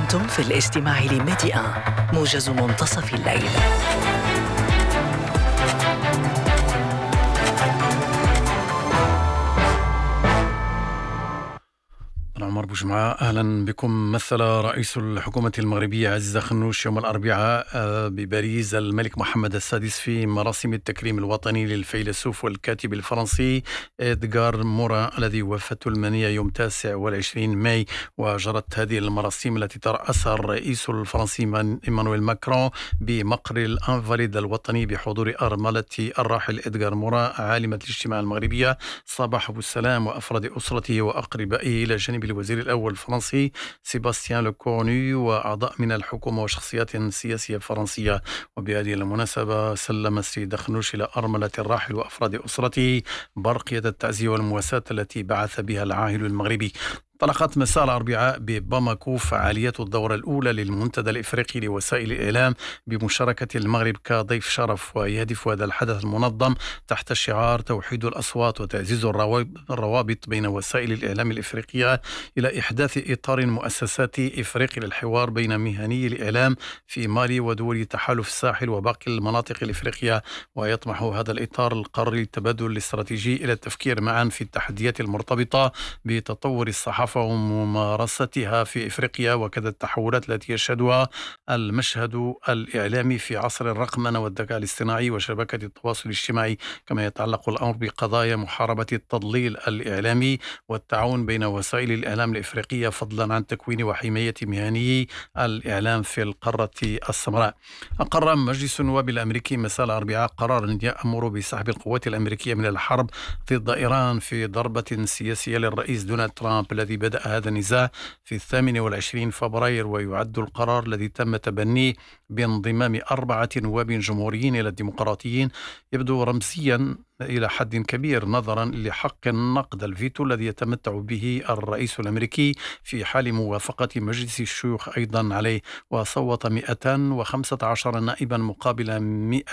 أنتم في الاستماع لميديا موجز منتصف الليل. عمر بوجمعة، أهلا بكم. مثل رئيس الحكومة المغربية عزيز خنوش يوم الأربعاء بباريس الملك محمد السادس في مراسم التكريم الوطني للفيلسوف والكاتب الفرنسي إدغار موران الذي وفاته المنية يوم 29 ماي. وجرت هذه المراسم التي ترأسها الرئيس الفرنسي إيمانويل ماكرون بمقر الأنفاليد الوطني بحضور أرملة الراحل إدغار موران عالمة الاجتماع المغربية صباح أبو السلام وأفراد أسرته وأقربائه إلى جانب الوزير الأول الفرنسي سيباستيان لوكورنو وأعضاء من الحكومة وشخصيات سياسية فرنسية. وبهذه المناسبة سلم السيد خنوش إلى أرملة الراحل وأفراد أسرته برقية التعزية والمواساة التي بعث بها العاهل المغربي. انطلقت مساء الأربعاء بباماكو فعاليات الدورة الأولى للمنتدى الإفريقي لوسائل الإعلام بمشاركة المغرب كضيف شرف. ويهدف هذا الحدث المنظم تحت شعار توحيد الأصوات وتعزيز الروابط بين وسائل الإعلام الإفريقية إلى إحداث إطار مؤسساتي إفريقي للحوار بين مهني الإعلام في مالي ودول تحالف الساحل وباقي المناطق الإفريقية. ويطمح هذا الإطار القاري للتبادل الاستراتيجي إلى التفكير معا في التحديات المرتبطة بتطور الصحافة وممارستها في إفريقيا وكذا التحولات التي يشهدها المشهد الإعلامي في عصر الرقمنة والذكاء الاصطناعي وشبكة التواصل الاجتماعي، كما يتعلق الأمر بقضايا محاربة التضليل الإعلامي والتعاون بين وسائل الإعلام الإفريقية فضلا عن تكوين وحماية مهني الإعلام في القارة السمراء. أقر مجلس النواب الأمريكي مساء الأربعاء قرارا يأمر بسحب القوات الأمريكية من الحرب ضد إيران في ضربة سياسية للرئيس دونالد ترامب الذي بدأ هذا النزاع في 28 فبراير. ويعد القرار الذي تم تبنيه بانضمام 4 نواب جمهوريين إلى الديمقراطيين يبدو رمزيا إلى حد كبير نظرا لحق النقد الفيتو الذي يتمتع به الرئيس الأمريكي في حال موافقة مجلس الشيوخ أيضا عليه. وصوت 215 نائبا مقابل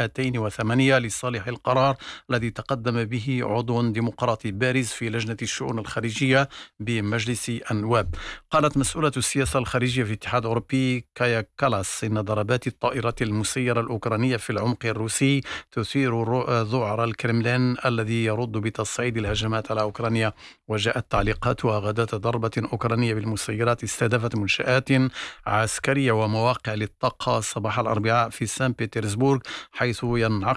208 لصالح القرار الذي تقدم به عضو ديمقراطي بارز في لجنة الشؤون الخارجية بمجلس النواب. قالت مسؤولة السياسة الخارجية في الاتحاد الأوروبي كايا كالاس إن ضربات الطائرات المسيرة الأوكرانية في العمق الروسي تثير ذعر الكرملين الذي يرد بتصعيد الهجمات على أوكرانيا. وجاءت تعليقاتها غداة ضربة أوكرانية بالمسيرات استهدفت منشآت عسكرية ومواقع للطاقة صباح الأربعاء في سان بطرسبورغ حيث ينعقد